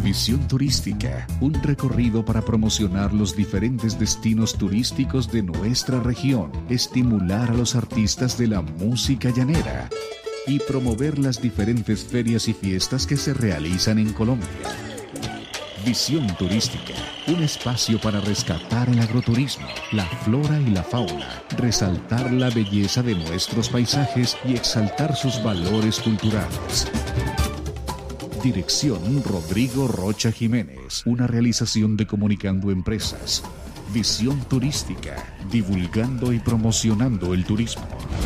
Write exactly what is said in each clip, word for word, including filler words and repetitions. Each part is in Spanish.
Visión Turística, un recorrido para promocionar los diferentes destinos turísticos de nuestra región, estimular a los artistas de la música llanera y promover las diferentes ferias y fiestas que se realizan en Colombia. Visión Turística, un espacio para rescatar el agroturismo, la flora y la fauna, resaltar la belleza de nuestros paisajes y exaltar sus valores culturales. Dirección Rodrigo Rocha Jiménez, una realización de Comunicando Empresas. Visión Turística, divulgando y promocionando el turismo.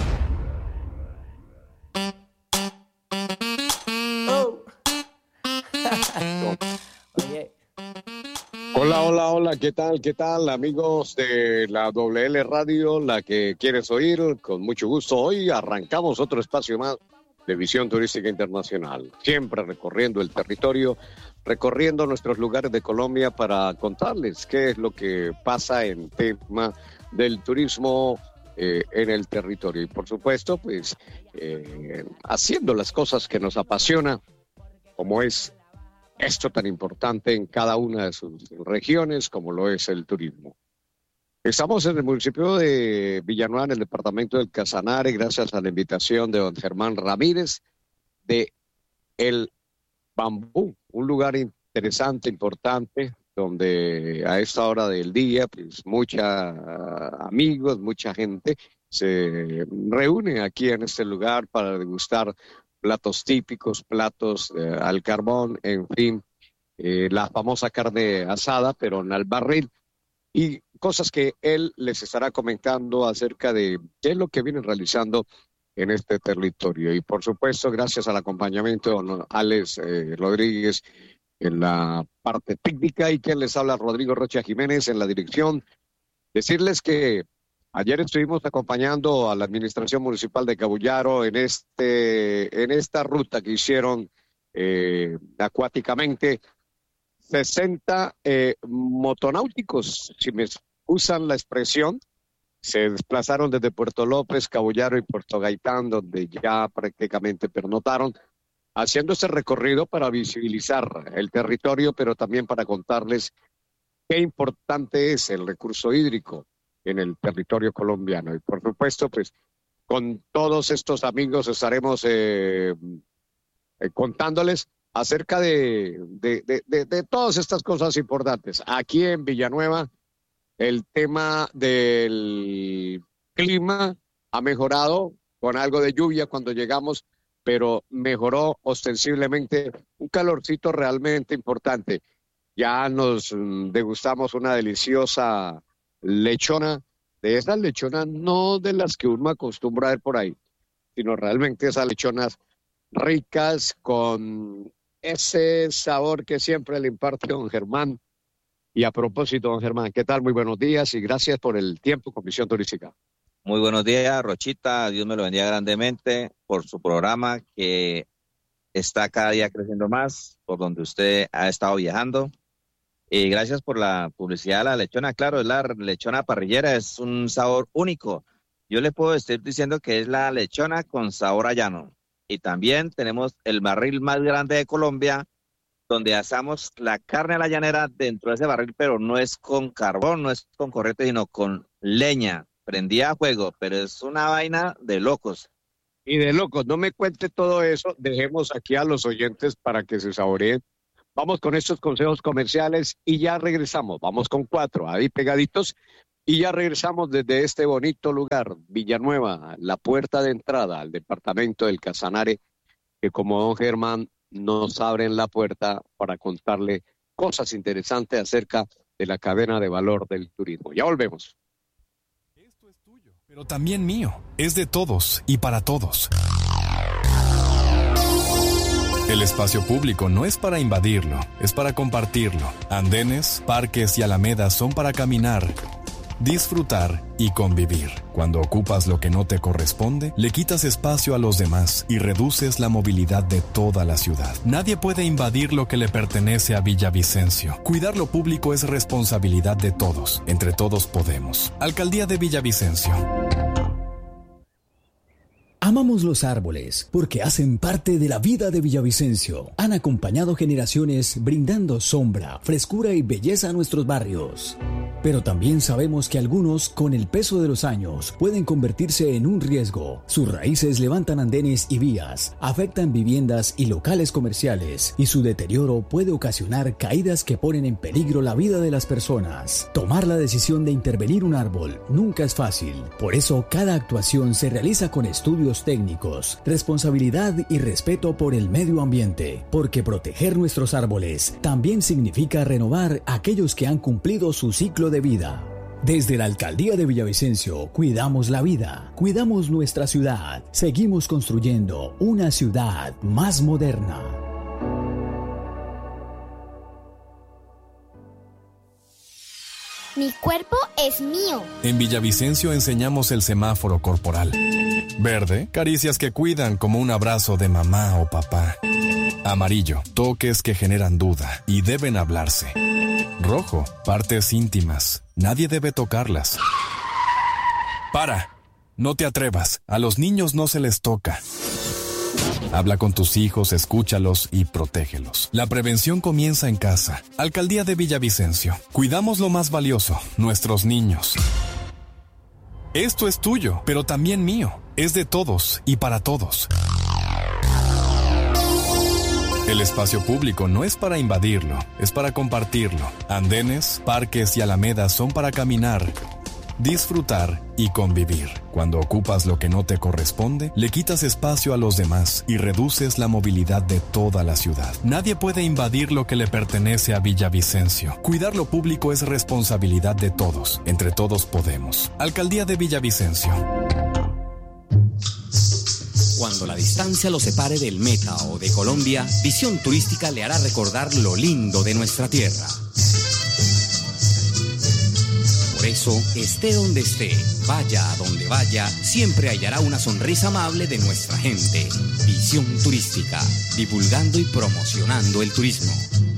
Hola, hola, hola, ¿qué tal? ¿Qué tal, amigos de la W L Radio, la que quieres oír? Con mucho gusto, hoy arrancamos otro espacio más de Visión Turística Internacional, siempre recorriendo el territorio, recorriendo nuestros lugares de Colombia para contarles qué es lo que pasa en tema del turismo eh, en el territorio. Y por supuesto, pues, eh, haciendo las cosas que nos apasiona, como es esto tan importante en cada una de sus regiones, como lo es el turismo. Estamos en el municipio de Villanueva, en el departamento del Casanare, gracias a la invitación de don Germán Ramírez, de El Bambú, un lugar interesante, importante, donde a esta hora del día, pues, mucha amigos, mucha gente se reúne aquí en este lugar para degustar platos típicos, platos eh, al carbón, en fin, eh, la famosa carne asada, pero en al barril, y cosas que él les estará comentando acerca de qué es lo que vienen realizando en este territorio. Y por supuesto, gracias al acompañamiento de don Alex eh, Rodríguez en la parte técnica, y quien les habla, Rodrigo Rocha Jiménez, en la dirección. Decirles que ayer estuvimos acompañando a la Administración Municipal de Cabullaro en, este, en esta ruta que hicieron eh, acuáticamente. sesenta eh, motonáuticos, si me usan la expresión, se desplazaron desde Puerto López, Cabullaro y Puerto Gaitán, donde ya prácticamente pernotaron, haciendo ese recorrido para visibilizar el territorio, pero también para contarles qué importante es el recurso hídrico en el territorio colombiano. Y por supuesto, pues, con todos estos amigos estaremos eh, eh, contándoles acerca de, de, de, de, de todas estas cosas importantes. Aquí en Villanueva, el tema del clima ha mejorado con algo de lluvia cuando llegamos, pero mejoró ostensiblemente, un calorcito realmente importante. Ya nos degustamos una deliciosa lechona, de esas lechonas no de las que uno acostumbra a ver por ahí, sino realmente esas lechonas ricas con ese sabor que siempre le imparte don Germán. Y a propósito, don Germán, ¿qué tal? Muy buenos días y gracias por el tiempo con Visión Turística. Muy buenos días, Rochita. Dios me lo bendiga grandemente por su programa que está cada día creciendo más, por donde usted ha estado viajando. Y gracias por la publicidad de la lechona. Claro, es la lechona parrillera, es un sabor único. Yo le puedo estar diciendo que es la lechona con sabor a llano. Y también tenemos el barril más grande de Colombia, donde asamos la carne a la llanera dentro de ese barril, pero no es con carbón, no es con corriente, sino con leña, prendida a fuego, pero es una vaina de locos. Y de locos, no me cuente todo eso, dejemos aquí a los oyentes para que se saboreen. Vamos con estos consejos comerciales y ya regresamos, vamos con cuatro, ahí pegaditos, y ya regresamos desde este bonito lugar, Villanueva, la puerta de entrada al departamento del Casanare, que como don Germán nos abren la puerta para contarle cosas interesantes acerca de la cadena de valor del turismo. Ya volvemos. Esto es tuyo, pero también mío. Es de todos y para todos. El espacio público no es para invadirlo, es para compartirlo. Andenes, parques y alamedas son para caminar, disfrutar y convivir. Cuando ocupas lo que no te corresponde, le quitas espacio a los demás y reduces la movilidad de toda la ciudad. Nadie puede invadir lo que le pertenece a Villavicencio. Cuidar lo público es responsabilidad de todos. Entre todos podemos. Alcaldía de Villavicencio. Amamos los árboles porque hacen parte de la vida de Villavicencio. Han acompañado generaciones brindando sombra, frescura y belleza a nuestros barrios. Pero también sabemos que algunos, con el peso de los años, pueden convertirse en un riesgo. Sus raíces levantan andenes y vías, afectan viviendas y locales comerciales, y su deterioro puede ocasionar caídas que ponen en peligro la vida de las personas. Tomar la decisión de intervenir un árbol nunca es fácil. Por eso, cada actuación se realiza con estudios técnicos, responsabilidad y respeto por el medio ambiente, porque proteger nuestros árboles también significa renovar aquellos que han cumplido su ciclo de vida. Desde la Alcaldía de Villavicencio, cuidamos la vida, cuidamos nuestra ciudad, seguimos construyendo una ciudad más moderna. Mi cuerpo es mío. En Villavicencio enseñamos el semáforo corporal. Verde, caricias que cuidan como un abrazo de mamá o papá. Amarillo, toques que generan duda y deben hablarse. Rojo, partes íntimas, nadie debe tocarlas. ¡Para! No te atrevas, a los niños no se les toca. Habla con tus hijos, escúchalos y protégelos. La prevención comienza en casa. Alcaldía de Villavicencio. Cuidamos lo más valioso, nuestros niños. Esto es tuyo, pero también mío. Es de todos y para todos. El espacio público no es para invadirlo, es para compartirlo. Andenes, parques y alamedas son para caminar, disfrutar y convivir. Cuando ocupas lo que no te corresponde, le quitas espacio a los demás y reduces la movilidad de toda la ciudad. Nadie puede invadir lo que le pertenece a Villavicencio. Cuidar lo público es responsabilidad de todos. Entre todos podemos. Alcaldía de Villavicencio. Cuando la distancia lo separe del Meta o de Colombia, Visión Turística le hará recordar lo lindo de nuestra tierra. Por eso, esté donde esté, vaya a donde vaya, siempre hallará una sonrisa amable de nuestra gente. Visión Turística, divulgando y promocionando el turismo.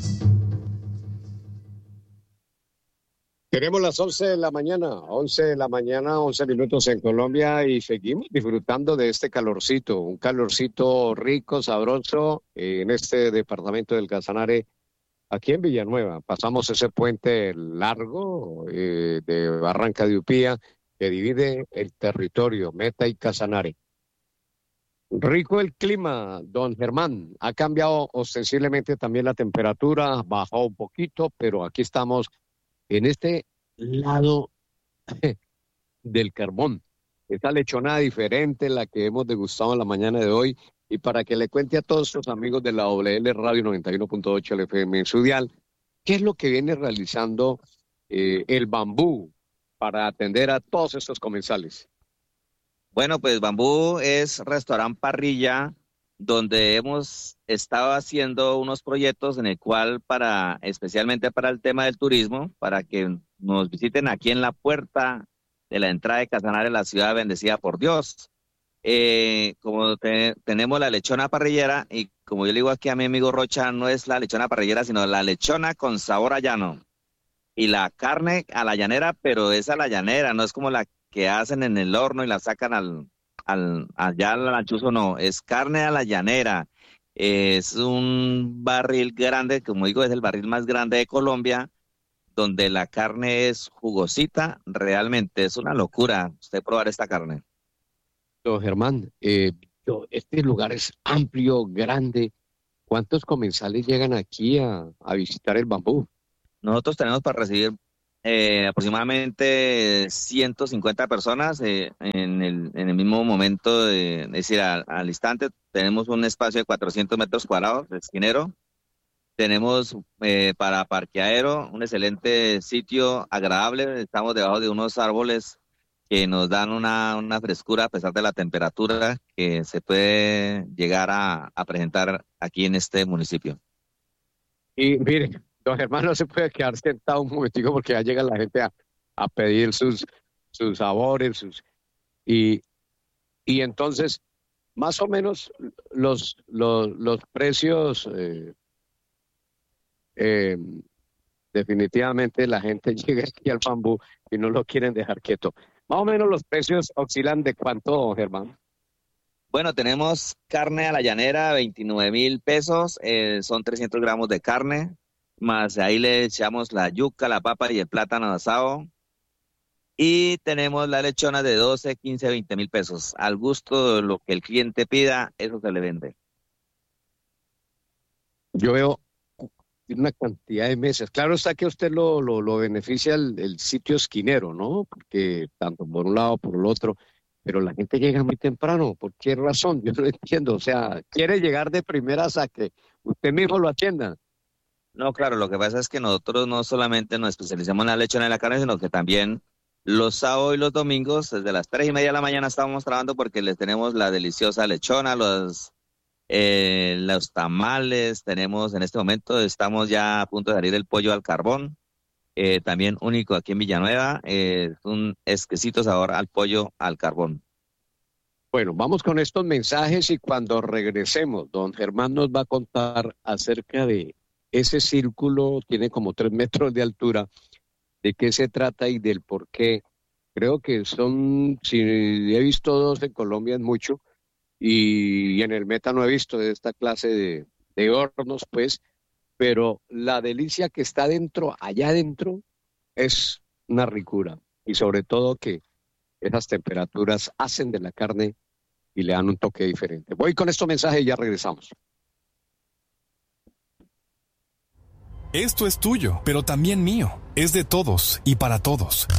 Tenemos las once de la mañana, once de la mañana, once minutos en Colombia y seguimos disfrutando de este calorcito, un calorcito rico, sabroso en este departamento del Casanare, aquí en Villanueva. Pasamos ese puente largo eh, de Barranca de Upía que divide el territorio, Meta y Casanare. Rico el clima, don Germán. Ha cambiado ostensiblemente también la temperatura, bajó un poquito, pero aquí estamos en este lado del carbón. Esta lechonada diferente, la que hemos degustado en la mañana de hoy, y para que le cuente a todos los amigos de la W L Radio noventa y uno punto ocho L F M en su dial, ¿qué es lo que viene realizando eh, el Bambú para atender a todos estos comensales? Bueno, pues Bambú es restaurante parrilla, donde hemos estado haciendo unos proyectos en el cual, para especialmente para el tema del turismo, para que nos visiten aquí en la puerta de la entrada de Casanare, la ciudad bendecida por Dios. Eh, como te, tenemos la lechona parrillera, y como yo le digo aquí a mi amigo Rocha, no es la lechona parrillera, sino la lechona con sabor a llano. Y la carne a la llanera, pero es a la llanera, no es como la que hacen en el horno y la sacan al... Al, allá al anchuzo, no, es carne a la llanera, es un barril grande, como digo, es el barril más grande de Colombia, donde la carne es jugosita, realmente es una locura usted probar esta carne. Don Germán, eh, este lugar es amplio, grande. ¿Cuántos comensales llegan aquí a, a visitar el Bambú? Nosotros tenemos para recibir Eh, aproximadamente ciento cincuenta personas eh, en, el, en el mismo momento, de, es decir, al, al instante. Tenemos un espacio de cuatrocientos metros cuadrados, esquinero. Tenemos eh, para parqueadero un excelente sitio agradable. Estamos debajo de unos árboles que nos dan una, una frescura a pesar de la temperatura que se puede llegar a, a presentar aquí en este municipio. Y mire, don Germán no se puede quedar sentado un momentico porque ya llega la gente a, a pedir sus, sus sabores, sus y, y entonces, más o menos, los, los, los precios, eh, eh, definitivamente la gente llega aquí al Bambú y no lo quieren dejar quieto. Más o menos los precios oscilan de cuánto, don Germán. Bueno, tenemos carne a la llanera, veintinueve mil pesos, eh, son trescientos gramos de carne, más ahí le echamos la yuca, la papa y el plátano asado. Y tenemos la lechona de doce, quince, veinte mil pesos. Al gusto de lo que el cliente pida, eso se le vende. Yo veo una cantidad de mesas. Claro está que a usted lo, lo, lo beneficia el, el sitio esquinero, ¿no? Porque tanto por un lado, por el otro, pero la gente llega muy temprano. ¿Por qué razón? Yo no entiendo. O sea, quiere llegar de primeras a que usted mismo lo atienda. No, claro, lo que pasa es que nosotros no solamente nos especializamos en la lechona y la carne, sino que también los sábados y los domingos, desde las tres y media de la mañana estábamos trabajando porque les tenemos la deliciosa lechona, los, eh, los tamales, tenemos en este momento, estamos ya a punto de salir el pollo al carbón, eh, también único aquí en Villanueva, eh, es un exquisito sabor al pollo al carbón. Bueno, vamos con estos mensajes y cuando regresemos, don Germán nos va a contar acerca de ese círculo, tiene como tres metros de altura, de qué se trata y del por qué. Creo que son, si he visto dos en Colombia es mucho, y en el Meta no he visto de esta clase de, de hornos, pues, pero la delicia que está dentro, allá adentro, es una ricura. Y sobre todo que esas temperaturas hacen de la carne y le dan un toque diferente. Voy con estos mensajes y ya regresamos. Esto es tuyo, pero también mío. Es de todos y para todos.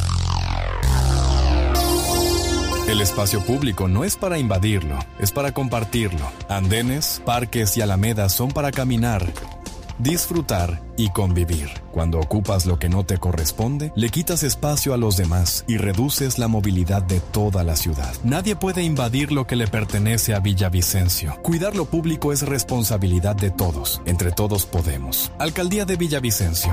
El espacio público no es para invadirlo, es para compartirlo. Andenes, parques y alamedas son para caminar, disfrutar y convivir. Cuando ocupas lo que no te corresponde, le quitas espacio a los demás y reduces la movilidad de toda la ciudad. Nadie puede invadir lo que le pertenece a Villavicencio. Cuidar lo público es responsabilidad de todos. Entre todos podemos. Alcaldía de Villavicencio.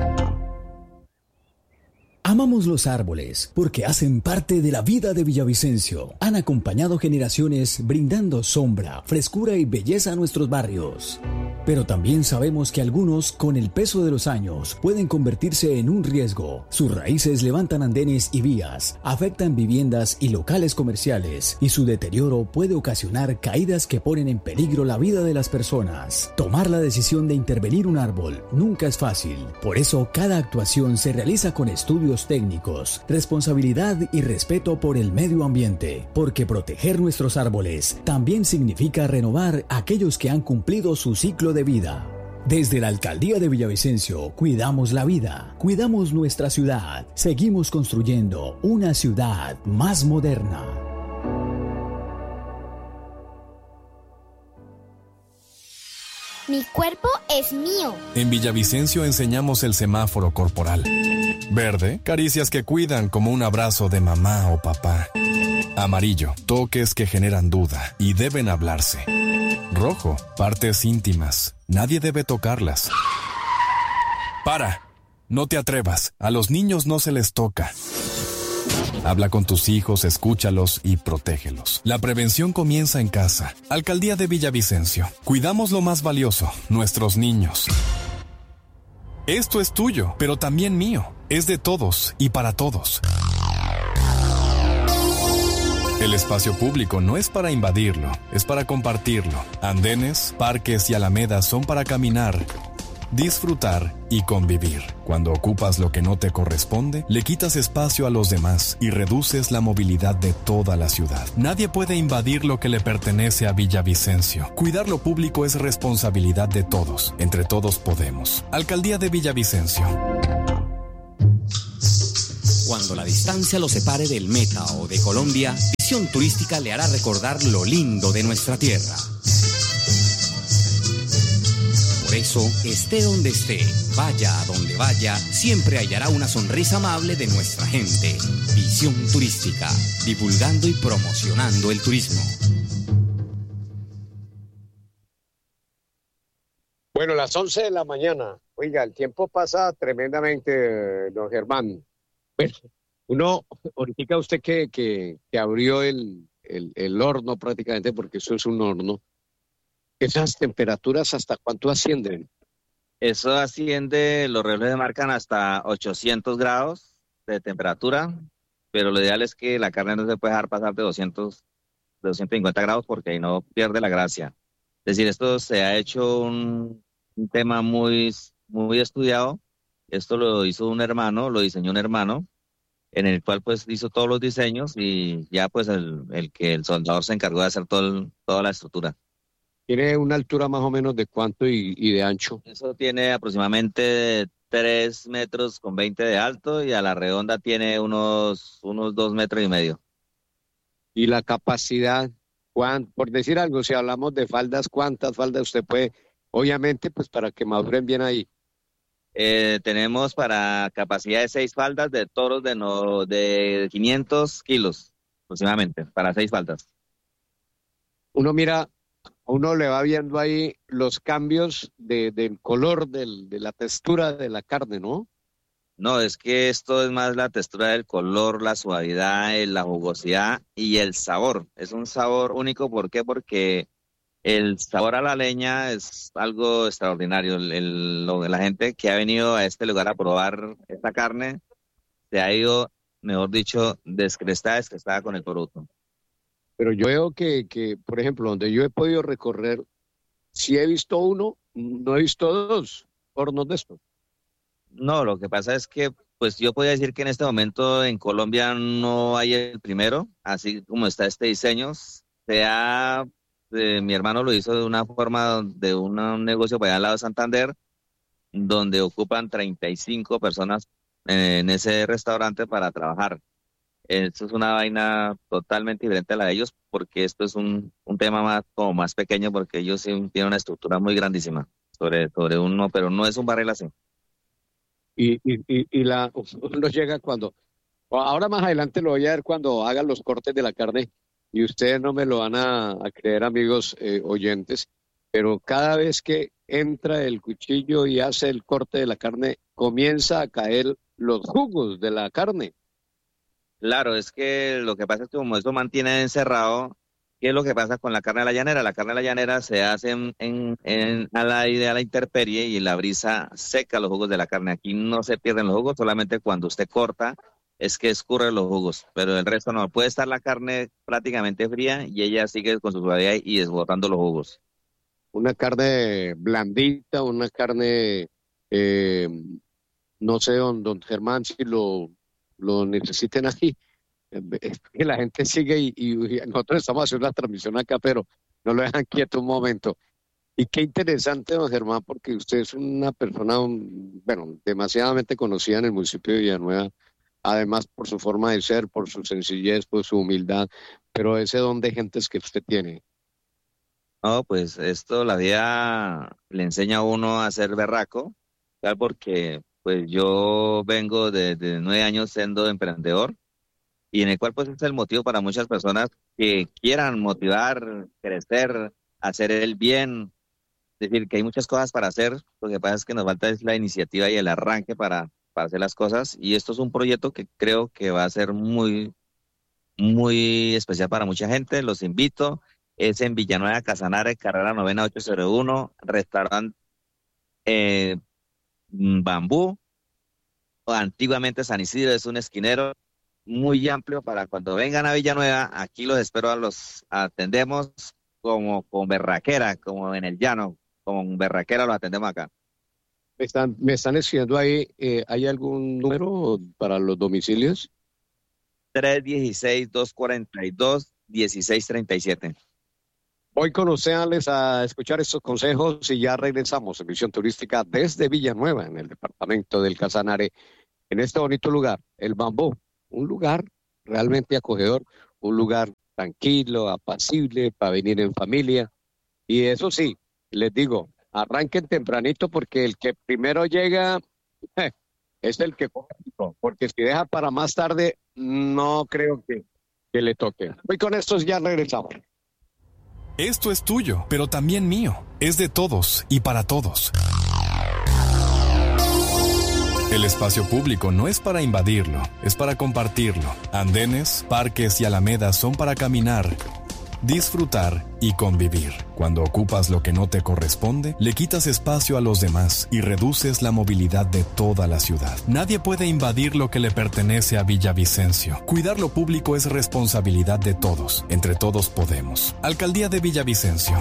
Amamos los árboles porque hacen parte de la vida de Villavicencio. Han acompañado generaciones brindando sombra, frescura y belleza a nuestros barrios. Pero también sabemos que algunos, con el peso de los años, pueden convertirse en un riesgo. Sus raíces levantan andenes y vías, afectan viviendas y locales comerciales, y su deterioro puede ocasionar caídas que ponen en peligro la vida de las personas. Tomar la decisión de intervenir un árbol nunca es fácil. Por eso, cada actuación se realiza con estudios técnicos, responsabilidad y respeto por el medio ambiente, porque proteger nuestros árboles también significa renovar aquellos que han cumplido su ciclo de vida. Desde la Alcaldía de Villavicencio, cuidamos la vida, cuidamos nuestra ciudad, seguimos construyendo una ciudad más moderna. Mi cuerpo es mío. En Villavicencio enseñamos el semáforo corporal. Verde, caricias que cuidan como un abrazo de mamá o papá. Amarillo, toques que generan duda y deben hablarse. Rojo, partes íntimas, nadie debe tocarlas. Para, no te atrevas, a los niños no se les toca. Habla con tus hijos, escúchalos y protégelos. La prevención comienza en casa. Alcaldía de Villavicencio. Cuidamos lo más valioso, nuestros niños. Esto es tuyo, pero también mío. Es de todos y para todos. El espacio público no es para invadirlo, es para compartirlo. Andenes, parques y alamedas son para caminar, disfrutar y convivir. Cuando ocupas lo que no te corresponde, le quitas espacio a los demás y reduces la movilidad de toda la ciudad. Nadie puede invadir lo que le pertenece a Villavicencio. Cuidar lo público es responsabilidad de todos. Entre todos podemos. Alcaldía de Villavicencio. Cuando la distancia lo separe del Meta o de Colombia, Visión Turística le hará recordar lo lindo de nuestra tierra. Por eso, esté donde esté, vaya a donde vaya, siempre hallará una sonrisa amable de nuestra gente. Visión Turística, divulgando y promocionando el turismo. Bueno, las once de la mañana. Oiga, el tiempo pasa tremendamente, don Germán. Bueno, uno, ahorita usted que, que, que abrió el, el, el horno prácticamente, porque eso es un horno, ¿esas temperaturas hasta cuánto ascienden? Eso asciende, los relojes marcan hasta ochocientos grados de temperatura, pero lo ideal es que la carne no se puede dejar pasar de doscientos de doscientos cincuenta grados porque ahí no pierde la gracia. Es decir, esto se ha hecho un, un tema muy, muy estudiado. Esto lo hizo un hermano, lo diseñó un hermano, en el cual pues hizo todos los diseños y ya pues el, el que el soldador se encargó de hacer todo el, toda la estructura. ¿Tiene una altura más o menos de cuánto y, y de ancho? Eso tiene aproximadamente tres metros con veinte de alto y a la redonda tiene unos, unos dos metros y medio. ¿Y la capacidad? ¿Cuán, por decir algo, si hablamos de faldas, ¿cuántas faldas usted puede? Obviamente, pues para que maduren bien ahí. Eh, tenemos para capacidad de seis faldas de toros de, no, de quinientos kilos aproximadamente, para seis faldas. Uno mira, uno le va viendo ahí los cambios de, del color, del, de la textura de la carne, ¿no? No, es que esto es más la textura del color, la suavidad, la jugosidad y el sabor. Es un sabor único, ¿por qué? Porque el sabor a la leña es algo extraordinario. El, el, lo, la gente que ha venido a este lugar a probar esta carne se ha ido, mejor dicho, descrestada, descrestada con el producto. Pero yo veo que, que, por ejemplo, donde yo he podido recorrer, si he visto uno, no he visto dos hornos de estos. No, lo que pasa es que, pues yo podría decir que en este momento en Colombia no hay el primero, así como está este diseño. Se ha, eh, mi hermano lo hizo de una forma de una, un negocio para allá al lado de Santander, donde ocupan treinta y cinco personas en ese restaurante para trabajar. Esto es una vaina totalmente diferente a la de ellos, porque esto es un, un tema más, como más pequeño, porque ellos sí tienen una estructura muy grandísima sobre, sobre uno, pero no es un barril así. Y, y, y, y la, uno llega cuando, ahora más adelante lo voy a ver cuando hagan los cortes de la carne, y ustedes no me lo van a, a creer, amigos eh, oyentes, pero cada vez que entra el cuchillo y hace el corte de la carne, comienza a caer los jugos de la carne. Claro, es que lo que pasa es que como esto mantiene encerrado, ¿qué es lo que pasa con la carne de la llanera? La carne de la llanera se hace en, en, en, a la idea a la intemperie y la brisa seca los jugos de la carne. Aquí no se pierden los jugos, solamente cuando usted corta es que escurre los jugos, pero el resto no. Puede estar la carne prácticamente fría y ella sigue con su suavidad y desbordando los jugos. Una carne blandita, una carne, eh, no sé, don, don Germán, si lo... lo necesiten aquí, es que la gente sigue y, y nosotros estamos haciendo la transmisión acá, pero no lo dejan quieto un momento. Y qué interesante, don Germán, porque usted es una persona, bueno, demasiadamente conocida en el municipio de Villanueva, además por su forma de ser, por su sencillez, por su humildad, pero ese don de gentes que usted tiene. No, pues esto la vida le enseña a uno a ser berraco, ¿sabes? Porque pues yo vengo de, de nueve años siendo emprendedor y en el cual pues es el motivo para muchas personas que quieran motivar, crecer, hacer el bien. Es decir, que hay muchas cosas para hacer, lo que pasa es que nos falta es la iniciativa y el arranque para, para hacer las cosas y esto es un proyecto que creo que va a ser muy, muy especial para mucha gente. Los invito, es en Villanueva Casanare, carrera novena ocho cero uno, restaurante eh, Bambú, antiguamente San Isidro, es un esquinero muy amplio para cuando vengan a Villanueva. Aquí los espero, a los atendemos como con berraquera, como en el llano, con berraquera los atendemos acá. Me están, me están escribiendo ahí, eh, ¿hay algún número para los domicilios? tres uno seis, dos cuatro dos, uno seis tres siete. Voy con ustedes a escuchar estos consejos y ya regresamos en Visión Turística desde Villanueva, en el departamento del Casanare, en este bonito lugar, el Bambú, un lugar realmente acogedor, un lugar tranquilo, apacible, para venir en familia. Y eso sí, les digo, arranquen tempranito porque el que primero llega eh, es el que come, porque si deja para más tarde, no creo que, que le toque. Voy con estos, ya regresamos. Esto es tuyo, pero también mío. Es de todos y para todos. El espacio público no es para invadirlo, es para compartirlo. Andenes, parques y alamedas son para caminar, disfrutar y convivir. Cuando ocupas lo que no te corresponde, le quitas espacio a los demás y reduces la movilidad de toda la ciudad. Nadie puede invadir lo que le pertenece a Villavicencio. Cuidar lo público es responsabilidad de todos. Entre todos podemos. Alcaldía de Villavicencio.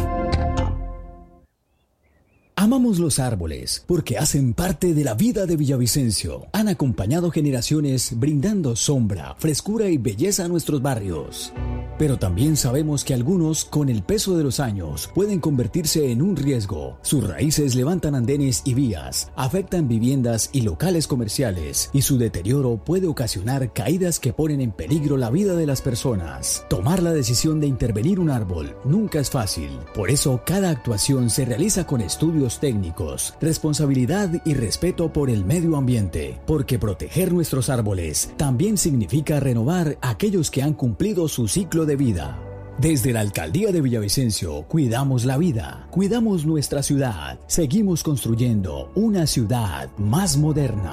Amamos los árboles porque hacen parte de la vida de Villavicencio. Han acompañado generaciones brindando sombra, frescura y belleza a nuestros barrios. Pero también sabemos que algunos, con el peso de los años, pueden convertirse en un riesgo. Sus raíces levantan andenes y vías, afectan viviendas y locales comerciales, y su deterioro puede ocasionar caídas que ponen en peligro la vida de las personas. Tomar la decisión de intervenir un árbol nunca es fácil. Por eso, cada actuación se realiza con estudios técnicos, responsabilidad y respeto por el medio ambiente, porque proteger nuestros árboles también significa renovar aquellos que han cumplido su ciclo de vida. Desde la Alcaldía de Villavicencio, cuidamos la vida, cuidamos nuestra ciudad, seguimos construyendo una ciudad más moderna.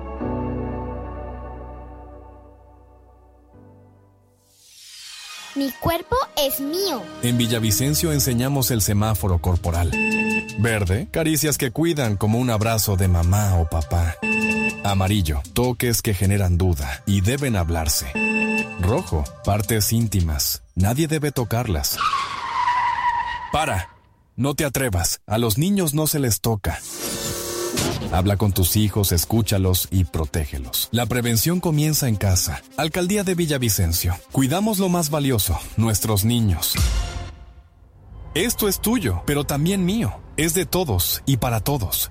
Mi cuerpo es mío. En Villavicencio enseñamos el semáforo corporal. Verde, caricias que cuidan como un abrazo de mamá o papá. Amarillo, toques que generan duda y deben hablarse. Rojo, partes íntimas, nadie debe tocarlas. ¡Para! No te atrevas, a los niños no se les toca. Habla con tus hijos, escúchalos y protégelos. La prevención comienza en casa. Alcaldía de Villavicencio. Cuidamos lo más valioso, nuestros niños. Esto es tuyo, pero también mío. Es de todos y para todos.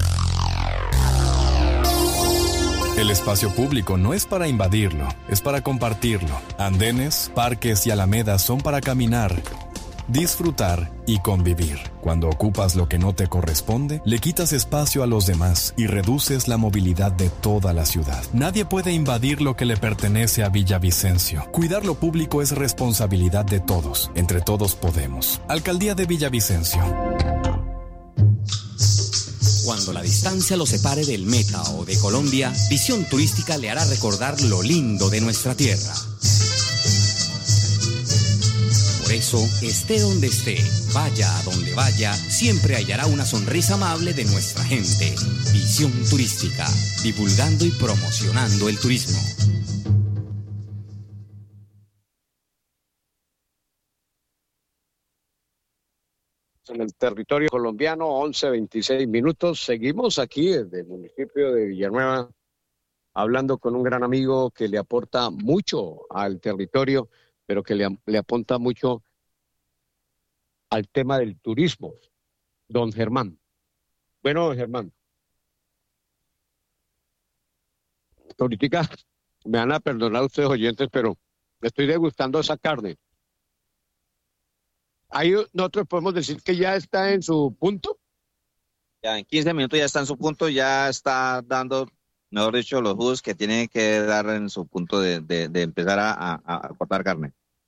El espacio público no es para invadirlo, es para compartirlo. Andenes, parques y alamedas son para caminar, disfrutar y convivir. Cuando ocupas lo que no te corresponde, le quitas espacio a los demás y reduces la movilidad de toda la ciudad. Nadie puede invadir lo que le pertenece a Villavicencio. Cuidar lo público es responsabilidad de todos. Entre todos podemos. Alcaldía de Villavicencio. Cuando la distancia lo separe del Meta o de Colombia, Visión Turística le hará recordar lo lindo de nuestra tierra. Por eso, esté donde esté, vaya a donde vaya, siempre hallará una sonrisa amable de nuestra gente. Visión Turística, divulgando y promocionando el turismo. En el territorio colombiano, once veintiséis minutos. Seguimos aquí desde el municipio de Villanueva, hablando con un gran amigo que le aporta mucho al territorio, pero que le, le apunta mucho al tema del turismo, don Germán. Bueno, don Germán, ahorita me van a perdonar ustedes oyentes, pero estoy degustando esa carne. Ahí nosotros podemos decir que ya está en su punto. Ya en quince minutos ya está en su punto, ya está dando, mejor dicho, los jugos que tiene que dar en su punto de, de, de empezar a, a, a cortar carne.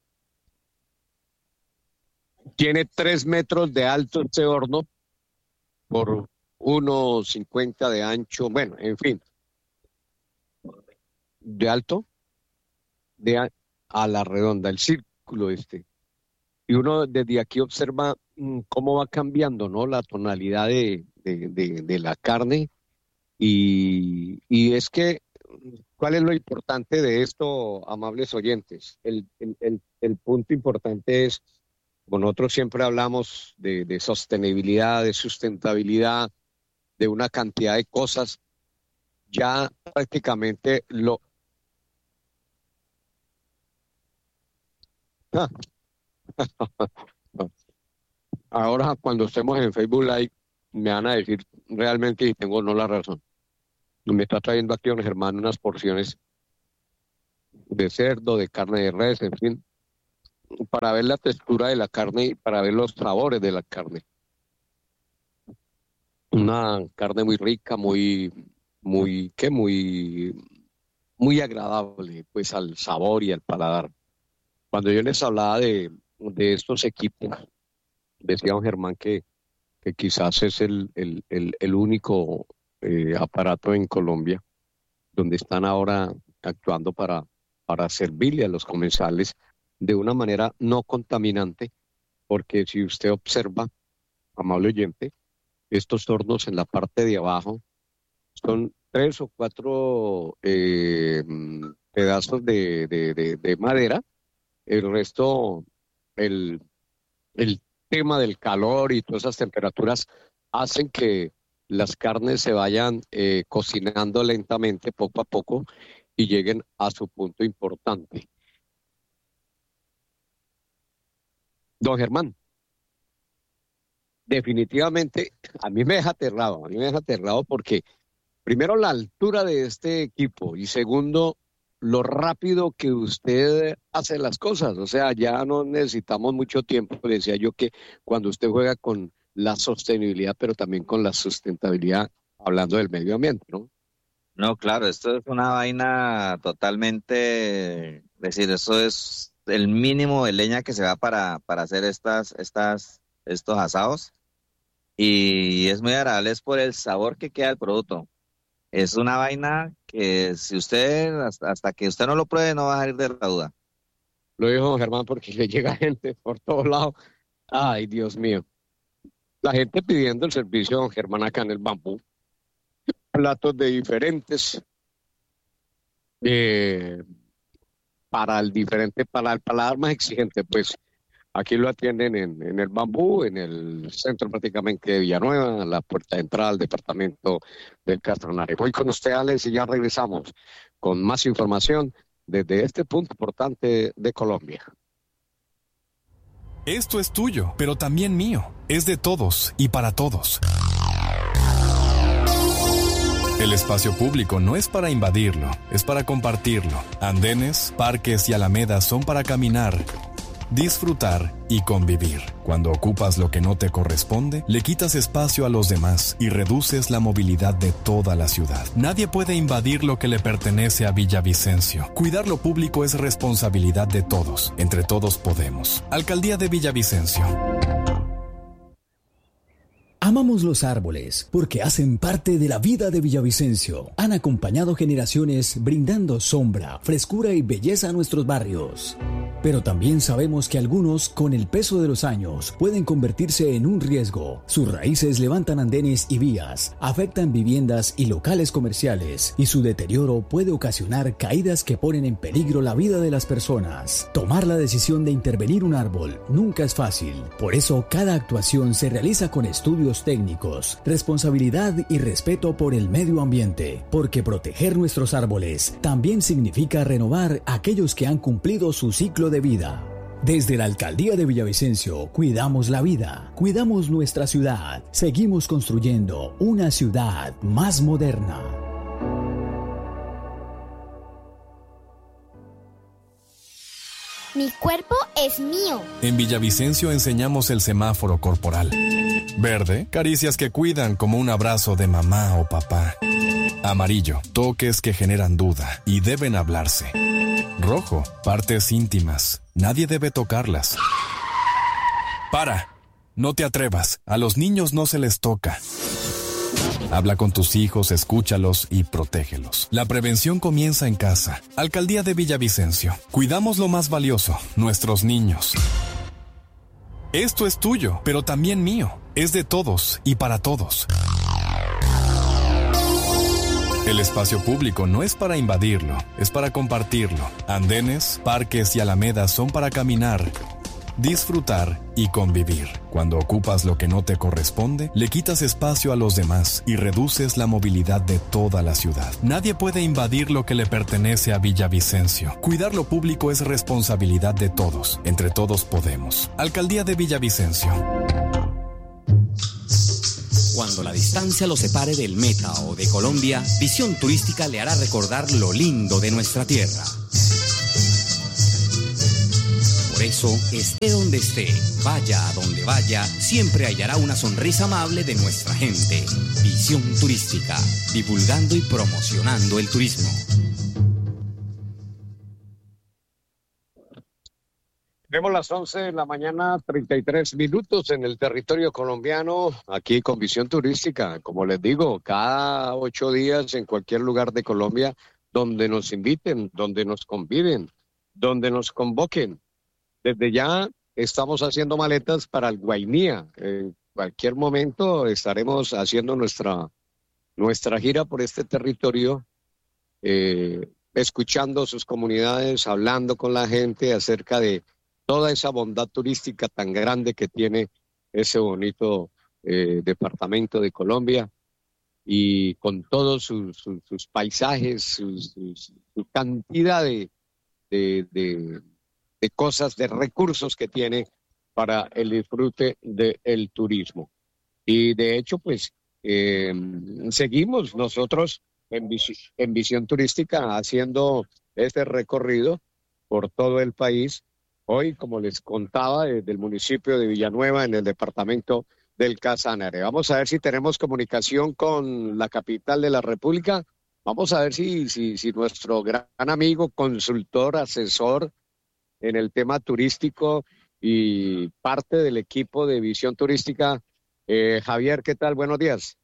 Tiene tres metros de alto este horno por uno cincuenta de ancho, bueno, en fin. De alto, de a, a la redonda, el círculo este. Y uno desde aquí observa mmm, cómo va cambiando, ¿no? La tonalidad de, de, de, de la carne. Y, y es que, ¿cuál es lo importante de esto, amables oyentes? El, el, el, el punto importante es, con nosotros siempre hablamos de, de sostenibilidad, de sustentabilidad, de una cantidad de cosas. Ya prácticamente lo... Ah. Ahora cuando estemos en Facebook Live me van a decir realmente si tengo o no la razón. Me está trayendo aquí don Germán unas porciones de cerdo, de carne de res, en fin, para ver la textura de la carne y para ver los sabores de la carne. Una carne muy rica, muy, muy, ¿qué? Muy, muy agradable, pues al sabor y al paladar. Cuando yo les hablaba de de estos equipos, decía don Germán que, que quizás es el, el, el, el único eh, aparato en Colombia donde están ahora actuando para, para servirle a los comensales de una manera no contaminante porque si usted observa, amable oyente, estos hornos en la parte de abajo son tres o cuatro eh, mm, pedazos de, de, de, de madera, el resto, el, el tema del calor y todas esas temperaturas hacen que las carnes se vayan eh, cocinando lentamente, poco a poco, y lleguen a su punto importante. Don Germán, definitivamente a mí me deja aterrado, a mí me deja aterrado porque primero la altura de este equipo y segundo lo rápido que usted hace las cosas, o sea, ya no necesitamos mucho tiempo, decía yo que cuando usted juega con la sostenibilidad, pero también con la sustentabilidad, hablando del medio ambiente, ¿no? No, claro, esto es una vaina totalmente, es decir, eso es el mínimo de leña que se va para, para hacer estas, estas, estos asados y es muy agradable, es por el sabor que queda el producto. Es una vaina que si usted, hasta, hasta que usted no lo pruebe, no va a salir de la duda. Lo dijo don Germán porque le llega gente por todos lados. Ay, Dios mío. La gente pidiendo el servicio de don Germán acá en el Bambú. Platos de diferentes, eh, para el diferente, para el paladar más exigente, pues aquí lo atienden en, en el Bambú, en el centro prácticamente de Villanueva, en la puerta de entrada al departamento del Casanare. Voy con usted, Alex, y ya regresamos con más información desde este punto importante de Colombia. Esto es tuyo, pero también mío. Es de todos y para todos. El espacio público no es para invadirlo, es para compartirlo. Andenes, parques y alamedas son para caminar, disfrutar y convivir. Cuando ocupas lo que no te corresponde, le quitas espacio a los demás y reduces la movilidad de toda la ciudad. Nadie puede invadir lo que le pertenece a Villavicencio. Cuidar lo público es responsabilidad de todos. Entre todos podemos. Alcaldía de Villavicencio. Amamos los árboles porque hacen parte de la vida de Villavicencio. Han acompañado generaciones brindando sombra, frescura y belleza a nuestros barrios. Pero también sabemos que algunos, con el peso de los años, pueden convertirse en un riesgo. Sus raíces levantan andenes y vías, afectan viviendas y locales comerciales, y su deterioro puede ocasionar caídas que ponen en peligro la vida de las personas. Tomar la decisión de intervenir un árbol nunca es fácil. Por eso, cada actuación se realiza con estudios técnicos, responsabilidad y respeto por el medio ambiente, porque proteger nuestros árboles también significa renovar aquellos que han cumplido su ciclo de vida. Desde la Alcaldía de Villavicencio, cuidamos la vida, cuidamos nuestra ciudad, seguimos construyendo una ciudad más moderna. Mi cuerpo es mío. En Villavicencio enseñamos el semáforo corporal. Verde, caricias que cuidan como un abrazo de mamá o papá. Amarillo, toques que generan duda y deben hablarse. Rojo, partes íntimas, nadie debe tocarlas. ¡Para! No te atrevas, a los niños no se les toca. Habla con tus hijos, escúchalos y protégelos. La prevención comienza en casa. Alcaldía de Villavicencio. Cuidamos lo más valioso, nuestros niños. Esto es tuyo, pero también mío. Es de todos y para todos. El espacio público no es para invadirlo, es para compartirlo. Andenes, parques y alamedas son para caminar, disfrutar y convivir. Cuando ocupas lo que no te corresponde, le quitas espacio a los demás y reduces la movilidad de toda la ciudad. Nadie puede invadir lo que le pertenece a Villavicencio. Cuidar lo público es responsabilidad de todos. Entre todos podemos. Alcaldía de Villavicencio. Cuando la distancia lo separe del Meta o de Colombia, Visión Turística le hará recordar lo lindo de nuestra tierra. Por eso, esté donde esté, vaya a donde vaya, siempre hallará una sonrisa amable de nuestra gente. Visión Turística, divulgando y promocionando el turismo. Tenemos las once de la mañana, treinta y tres minutos en el territorio colombiano, aquí con Visión Turística. Como les digo, cada ocho días en cualquier lugar de Colombia, donde nos inviten, donde nos conviden, donde nos convoquen. Desde ya estamos haciendo maletas para el Guainía. En cualquier momento estaremos haciendo nuestra, nuestra gira por este territorio, eh, escuchando sus comunidades, hablando con la gente acerca de toda esa bondad turística tan grande que tiene ese bonito eh, departamento de Colombia, y con todos sus, sus, sus paisajes, sus, sus, su cantidad de, de, de, de cosas, de recursos que tiene para el disfrute del turismo. Y de hecho, pues, eh, seguimos nosotros en, en Visión Turística haciendo este recorrido por todo el país. Hoy, como les contaba, desde el municipio de Villanueva, en el departamento del Casanare. Vamos a ver si tenemos comunicación con la capital de la República. Vamos a ver si, si, si nuestro gran amigo, consultor, asesor en el tema turístico y parte del equipo de Visión Turística, eh, Javier, ¿qué tal? Buenos días.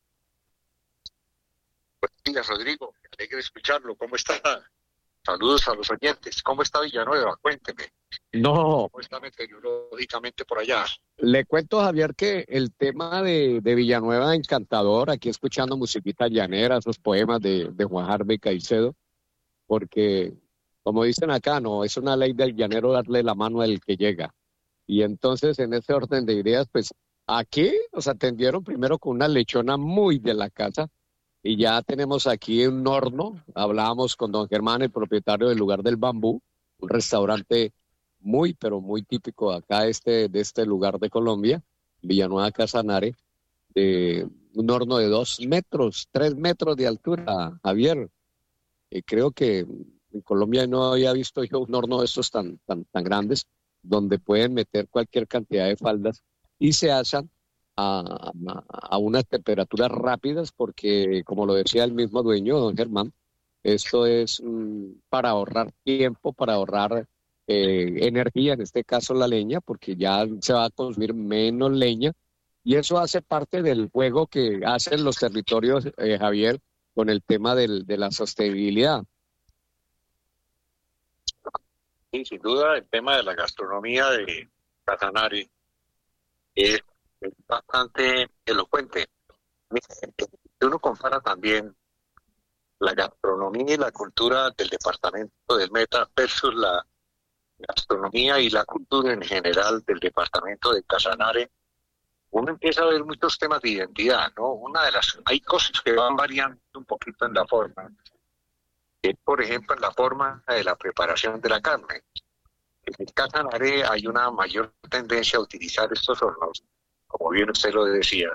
Buenos días, Rodrigo. Me alegra escucharlo. ¿Cómo está? Saludos a los oyentes. ¿Cómo está Villanueva? Cuénteme. No. ¿Cómo está meteorológicamente por allá? Le cuento, Javier, que el tema de, de Villanueva, encantador, aquí escuchando musiquita llanera, esos poemas de, de Juan Harvey Caicedo, porque, como dicen acá, no, es una ley del llanero darle la mano al que llega. Y entonces, en ese orden de ideas, pues, aquí nos atendieron primero con una lechona muy de la casa, y ya tenemos aquí un horno. Hablábamos con don Germán, el propietario del Lugar del Bambú, un restaurante muy, pero muy típico acá este, de este lugar de Colombia, Villanueva Casanare, de un horno de dos metros, tres metros de altura, Javier. Eh, creo que en Colombia no había visto yo un horno de estos tan, tan, tan grandes, donde pueden meter cualquier cantidad de faldas y se asan a, a, a unas temperaturas rápidas, porque, como lo decía el mismo dueño, don Germán, esto es mm, para ahorrar tiempo, para ahorrar Eh, energía, en este caso la leña, porque ya se va a consumir menos leña, y eso hace parte del juego que hacen los territorios, eh, Javier, con el tema del, de la sostenibilidad. Sí, sin duda, el tema de la gastronomía de Casanare es, es bastante elocuente. Si uno compara también la gastronomía y la cultura del departamento del Meta versus la gastronomía y la cultura en general del departamento de Casanare, uno empieza a ver muchos temas de identidad, ¿no? Una de las, hay cosas que van variando un poquito en la forma, que por ejemplo en la forma de la preparación de la carne. En Casanare hay una mayor tendencia a utilizar estos hornos, como bien usted lo decía,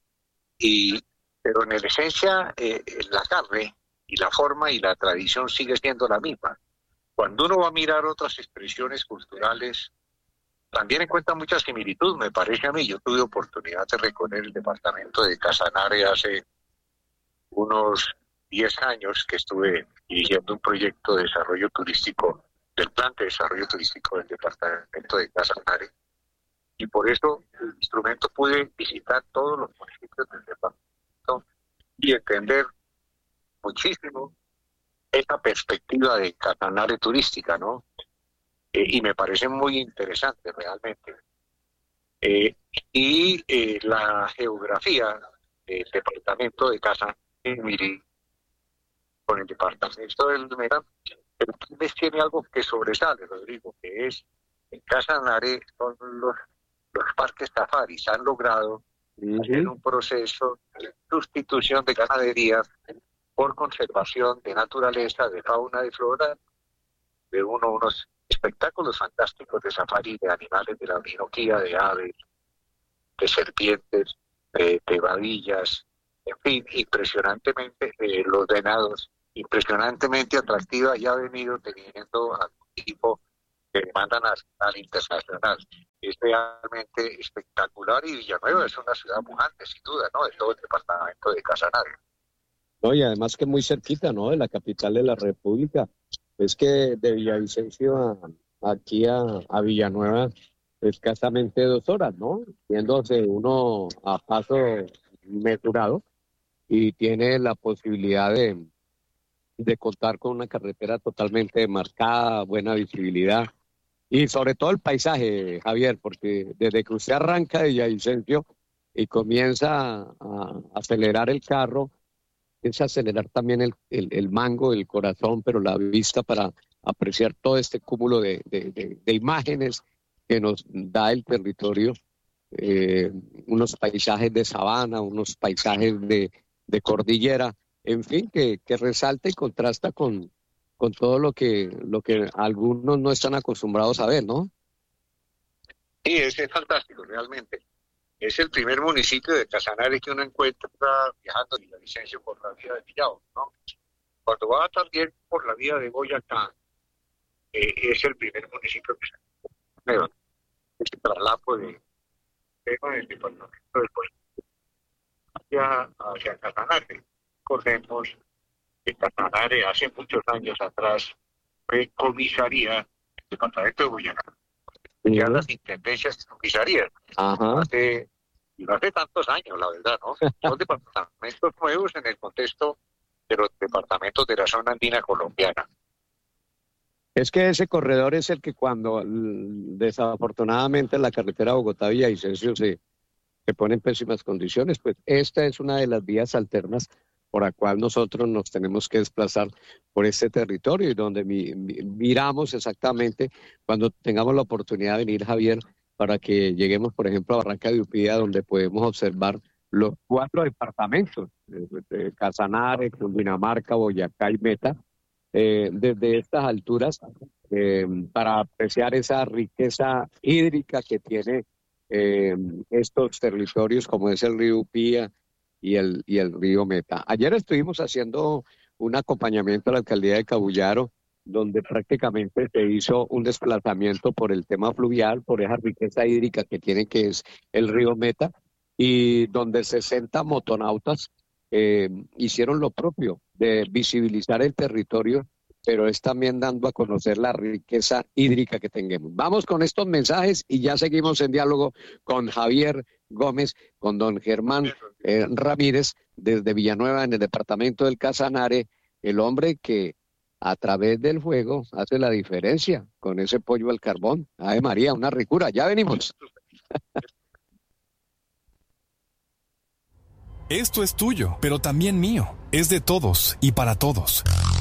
y pero en la esencia eh, la carne y la forma y la tradición sigue siendo la misma. Cuando uno va a mirar otras expresiones culturales, también encuentra mucha similitud, me parece a mí. Yo tuve oportunidad de recorrer el departamento de Casanare hace unos diez años que estuve dirigiendo un proyecto de desarrollo turístico, del plan de desarrollo turístico del departamento de Casanare. Y por eso el instrumento pude visitar todos los municipios del departamento y entender muchísimo esa perspectiva de Casanare turística, ¿no? Eh, y me parece muy interesante realmente. Eh, y eh, la geografía del departamento de Casanare, mire, con el departamento del Meta, pero tal vez tiene algo que sobresale, Rodrigo, que es, en Casanare son los, los parques safaris, han logrado uh-huh. hacer un proceso de sustitución de ganadería por conservación de naturaleza, de fauna, de flora, de uno, unos espectáculos fantásticos de safari, de animales de la Orinoquía, de aves, de serpientes, de, de badillas, en fin, impresionantemente, eh, los venados, impresionantemente atractiva, y ha venido teniendo algún tipo de demanda nacional e internacional. Es realmente espectacular, y Villanueva es una ciudad pujante, sin duda, ¿no? De todo el departamento de Casanare. No, y además que muy cerquita, ¿no? De la capital de la República. Es que de Villavicencio a, aquí a, a Villanueva escasamente dos horas, ¿no? Yéndose uno a paso mesurado, y tiene la posibilidad de, de contar con una carretera totalmente marcada, buena visibilidad. Y sobre todo el paisaje, Javier, porque desde que usted arranca de Villavicencio y comienza a, a acelerar el carro, es acelerar también el, el, el mango, el corazón, pero la vista para apreciar todo este cúmulo de, de, de, de imágenes que nos da el territorio, eh, unos paisajes de sabana, unos paisajes de, de cordillera, en fin, que, que resalta y contrasta con, con todo lo que, lo que algunos no están acostumbrados a ver, ¿no? Sí, es, es fantástico, realmente. Es el primer municipio de Casanare que uno encuentra viajando de Villavicencio por la vía de Villao, ¿no? Cuando va también por la vía de Boyacá, eh, es el primer municipio que se encuentra. Este traslapo de tema del departamento del hacia, hacia Casanare. Recordemos que Casanare hace muchos años atrás fue comisaría del departamento de Boyacá. Ya las intendencias y comisarías. Ajá. Hace, y no hace tantos años, la verdad, ¿no? Son departamentos nuevos en el contexto de los departamentos de la zona andina colombiana. Es que ese corredor es el que cuando desafortunadamente la carretera Bogotá-Villavicencio se, se pone en pésimas condiciones, pues esta es una de las vías alternas por la cual nosotros nos tenemos que desplazar por este territorio y donde mi, mi, miramos exactamente cuando tengamos la oportunidad de venir, Javier, para que lleguemos, por ejemplo, a Barranca de Upía, donde podemos observar los cuatro departamentos, de, de Casanare, Cundinamarca, Boyacá y Meta, eh, desde estas alturas, eh, para apreciar esa riqueza hídrica que tiene eh, estos territorios, como es el río Upía, y el, y el río Meta. Ayer estuvimos haciendo un acompañamiento a la alcaldía de Cabullaro, donde prácticamente se hizo un desplazamiento por el tema fluvial, por esa riqueza hídrica que tiene, que es el río Meta, y donde sesenta motonautas eh, hicieron lo propio de visibilizar el territorio, pero es también dando a conocer la riqueza hídrica que tengamos. Vamos con estos mensajes y ya seguimos en diálogo con Javier Gómez, con don Germán eh, Ramírez, desde Villanueva, en el departamento del Casanare, el hombre que a través del fuego hace la diferencia con ese pollo al carbón. Ave María, una ricura. Ya venimos. Esto es tuyo, pero también mío. Es de todos y para todos.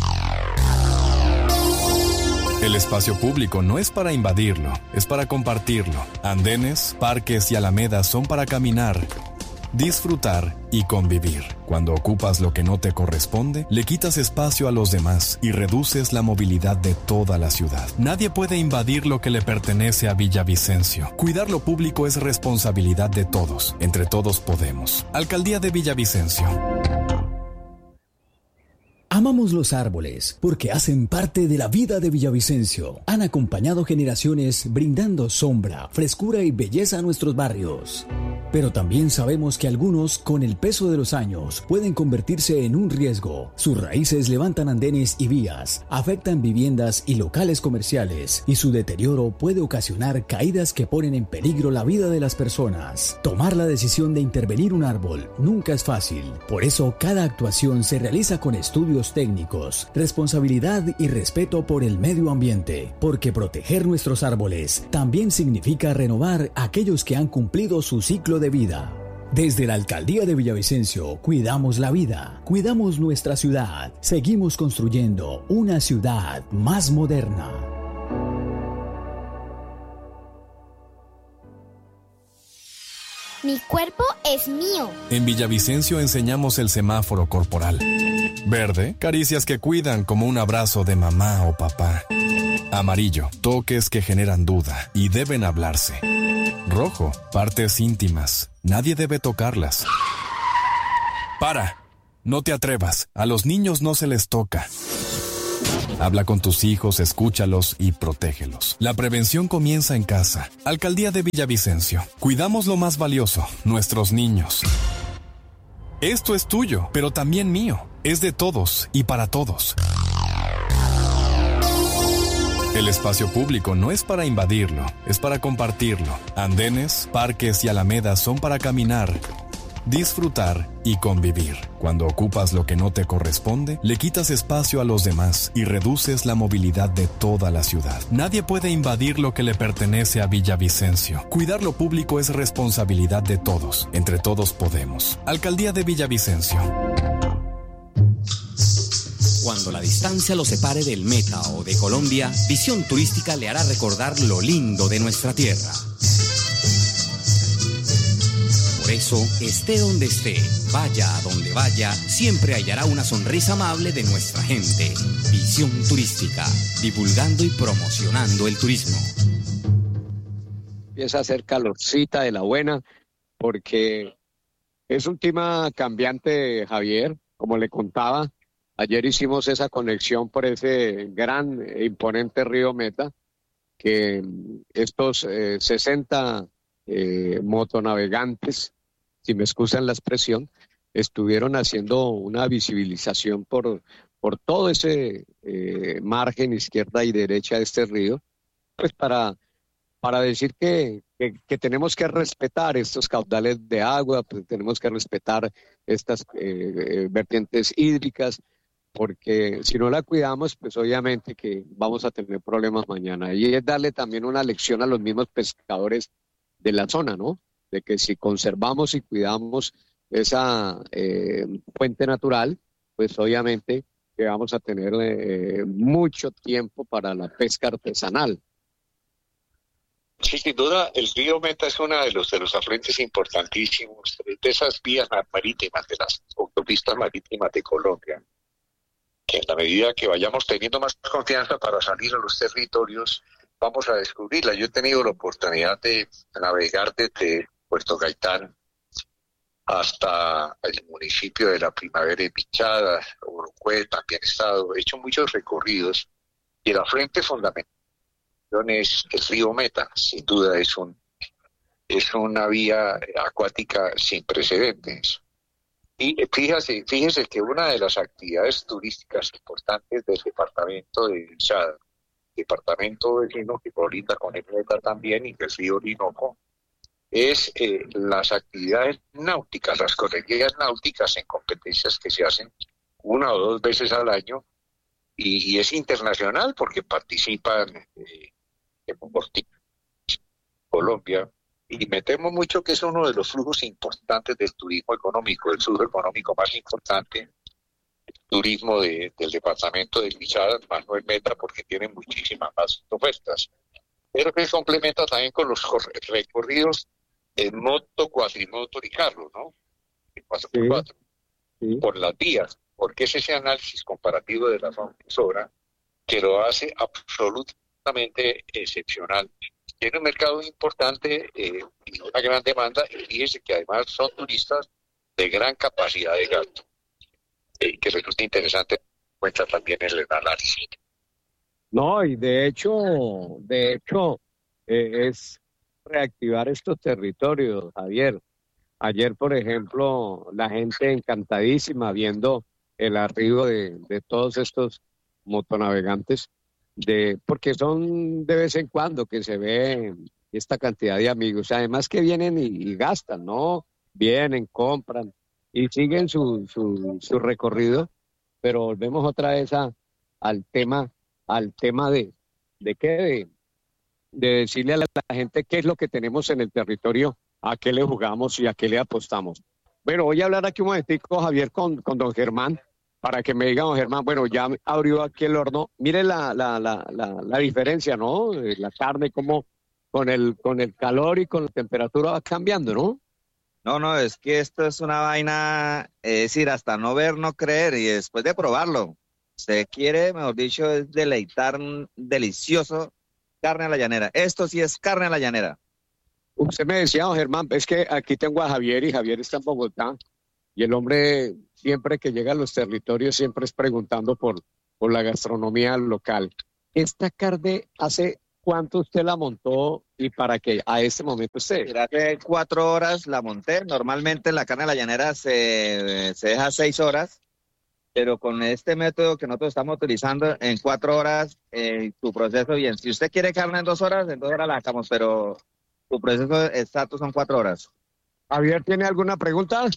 El espacio público no es para invadirlo, es para compartirlo. Andenes, parques y alamedas son para caminar, disfrutar y convivir. Cuando ocupas lo que no te corresponde, le quitas espacio a los demás y reduces la movilidad de toda la ciudad. Nadie puede invadir lo que le pertenece a Villavicencio. Cuidar lo público es responsabilidad de todos. Entre todos podemos. Alcaldía de Villavicencio. Amamos los árboles porque hacen parte de la vida de Villavicencio. Han acompañado generaciones brindando sombra, frescura y belleza a nuestros barrios. Pero también sabemos que algunos, con el peso de los años, pueden convertirse en un riesgo. Sus raíces levantan andenes y vías, afectan viviendas y locales comerciales, y su deterioro puede ocasionar caídas que ponen en peligro la vida de las personas. Tomar la decisión de intervenir un árbol nunca es fácil. Por eso, cada actuación se realiza con estudios técnicos, responsabilidad y respeto por el medio ambiente, porque proteger nuestros árboles también significa renovar aquellos que han cumplido su ciclo de vida. Desde la Alcaldía de Villavicencio, cuidamos la vida, cuidamos nuestra ciudad, seguimos construyendo una ciudad más moderna. Mi cuerpo es mío. En Villavicencio enseñamos el semáforo corporal. Verde, caricias que cuidan como un abrazo de mamá o papá. Amarillo, toques que generan duda y deben hablarse. Rojo, partes íntimas, nadie debe tocarlas. Para, no te atrevas, a los niños no se les toca. Habla con tus hijos, escúchalos y protégelos. La prevención comienza en casa. Alcaldía de Villavicencio. Cuidamos lo más valioso, nuestros niños. Esto es tuyo, pero también mío. Es de todos y para todos. El espacio público no es para invadirlo, es para compartirlo. Andenes, parques y alamedas son para caminar, disfrutar y convivir. Cuando ocupas lo que no te corresponde, le quitas espacio a los demás y reduces la movilidad de toda la ciudad. Nadie puede invadir lo que le pertenece a Villavicencio. Cuidar lo público es responsabilidad de todos. Entre todos podemos. Alcaldía de Villavicencio. Cuando la distancia lo separe del Meta o de Colombia, Visión Turística le hará recordar lo lindo de nuestra tierra. Por eso, esté donde esté, vaya a donde vaya, siempre hallará una sonrisa amable de nuestra gente. Visión Turística, divulgando y promocionando el turismo. Empieza a hacer calorcita de la buena, porque es un tema cambiante, Javier, como le contaba. Ayer hicimos esa conexión por ese gran e imponente río Meta, que estos eh, sesenta eh, motonavegantes, si me excusan la expresión, estuvieron haciendo una visibilización por, por todo ese eh, margen izquierda y derecha de este río, pues para, para decir que, que, que tenemos que respetar estos caudales de agua, pues tenemos que respetar estas eh, vertientes hídricas, porque si no la cuidamos, pues obviamente que vamos a tener problemas mañana. Y es darle también una lección a los mismos pescadores de la zona, ¿no? De que si conservamos y cuidamos esa eh, fuente natural, pues obviamente que vamos a tener eh, mucho tiempo para la pesca artesanal. Sí, sin duda, el río Meta es uno de los, de los afluentes importantísimos de esas vías marítimas, de las autopistas marítimas de Colombia, que en la medida que vayamos teniendo más confianza para salir a los territorios, vamos a descubrirla. Yo he tenido la oportunidad de navegar desde Puerto Gaitán hasta el municipio de La Primavera de Pichada, Uruguay, también he estado, he hecho muchos recorridos, y el afluente fundamental es el río Meta. Sin duda es un es una vía acuática sin precedentes. Y fíjese, fíjese que una de las actividades turísticas importantes del departamento de Vichada, departamento vecino que colinda con el Meta también y el río Orinoco, es eh, las actividades náuticas, las correrías náuticas en competencias que se hacen una o dos veces al año, y, y es internacional porque participan eh, deportistas Colombia. Y me temo mucho que es uno de los flujos importantes del turismo económico, el flujo económico más importante, el turismo de, del departamento de Vichada, más no el Meta, porque tiene muchísimas más ofertas. Pero que se complementa también con los recorridos en moto, cuatrimoto y carro, ¿no? En cuatro por cuatro, sí, sí. Por las vías, porque es ese análisis comparativo de la fauna y flora que lo hace absolutamente excepcional. Tiene un mercado importante eh, y una gran demanda, y fíjese que además son turistas de gran capacidad de gasto, eh, que resulta interesante, cuenta también en el análisis. No, y de hecho, de hecho, eh, es reactivar estos territorios, Javier. Ayer, por ejemplo, la gente encantadísima viendo el arribo de, de todos estos motonavegantes, de porque son de vez en cuando que se ve esta cantidad de amigos, además que vienen y, y gastan, ¿no? Vienen, compran y siguen su, su, su recorrido, pero volvemos otra vez a, al tema, al tema de, ¿de qué? De, de decirle a la, la gente qué es lo que tenemos en el territorio, a qué le jugamos y a qué le apostamos. Bueno, voy a hablar aquí un momentico, Javier, con, con don Germán, para que me diga, don Germán, bueno, ya abrió aquí el horno. Mire la, la, la, la, la diferencia, ¿no? La carne, como con el, con el calor y con la temperatura va cambiando, ¿no? No, no, es que esto es una vaina, es decir, hasta no ver, no creer, y después de probarlo, se quiere, mejor dicho, es deleitar un delicioso carne a la llanera. Esto sí es carne a la llanera. Usted me decía, don Germán, es que aquí tengo a Javier y Javier está en Bogotá, y el hombre siempre que llega a los territorios siempre es preguntando por, por la gastronomía local. ¿Esta carne hace cuánto usted la montó y para qué a este momento usted? Mira, hace cuatro horas la monté. Normalmente la carne de la llanera se, se deja seis horas, pero con este método que nosotros estamos utilizando, en cuatro horas, eh, tu proceso bien. Si usted quiere carne en dos horas, en dos horas la sacamos, pero tu proceso exacto son cuatro horas. Javier, ¿tiene alguna pregunta?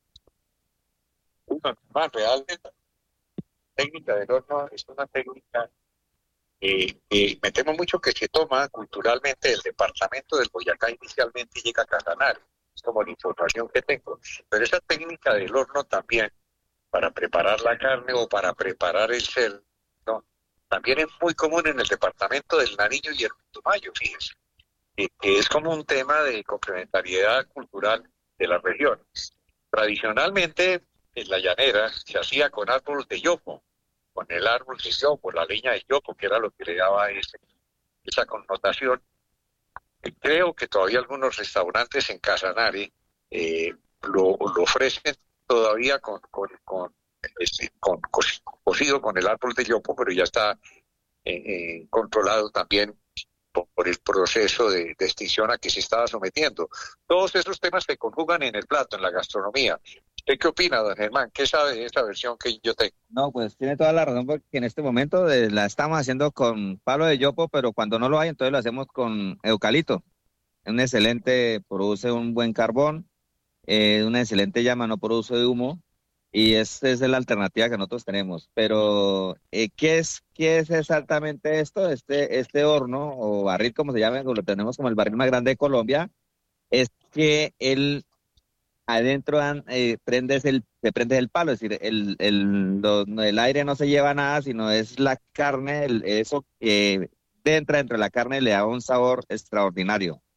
Una más realmente, la técnica del horno es una técnica eh, que me temo mucho que se toma culturalmente del departamento del Boyacá inicialmente y llega a Casanare. Es como la información que tengo. Pero esa técnica del horno también, para preparar la carne o para preparar el cerdo, ¿no? También es muy común en el departamento del Nariño y el Putumayo, fíjense. Que, que es como un tema de complementariedad cultural de la región. Tradicionalmente, en la llanera se hacía con árboles de yopo, con el árbol de yopo, la leña de yopo, que era lo que le daba ese, esa connotación. Eh, Creo que todavía algunos restaurantes en Casanare eh, lo, lo ofrecen todavía con, con, con, este, con co- cocido con el árbol de yopo, pero ya está eh, eh, controlado también por, por el proceso de, de extinción a que se estaba sometiendo. Todos esos temas se conjugan en el plato, en la gastronomía. ¿Usted qué opina, don Germán? ¿Qué sabe de esta versión que yo tengo? No, pues tiene toda la razón porque en este momento eh, la estamos haciendo con palo de yopo, pero cuando no lo hay, entonces lo hacemos con eucalipto. Es un excelente, produce un buen carbón, eh, una excelente llama, no produce humo, y esa es la alternativa que nosotros tenemos. Pero, eh, ¿qué es, qué es exactamente esto? Este, este horno o barril, como se llama, lo tenemos como el barril más grande de Colombia, es que él adentro dan, eh, prendes el, te prendes el palo, es decir, el, el, lo- no, el aire no se lleva nada, sino es la carne, el- eso que entra dentro de la carne le da un sabor extraordinario.